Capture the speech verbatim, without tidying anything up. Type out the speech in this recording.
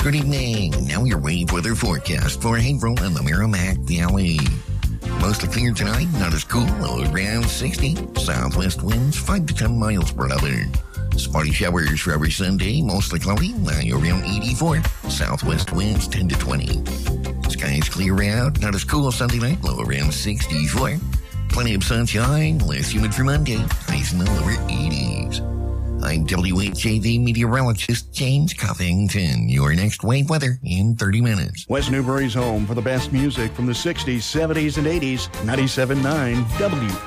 Good evening. Now your wave weather forecast for Haverhill and the Merrimack Valley. Mostly clear tonight, not as cool, around sixty. Southwest winds five to ten miles per hour. Spotty showers for every Sunday, mostly cloudy, around eighty-four. Southwest winds ten to twenty. Skies clear out, not as cool Sunday night, low around sixty-four. Plenty of sunshine, less humid for Monday, highs in the lower eighties. I'm W H A V meteorologist James Covington. Your next wave weather in thirty minutes. West Newbury's home for the best music from the sixties, seventies, and eighties. ninety-seven point nine W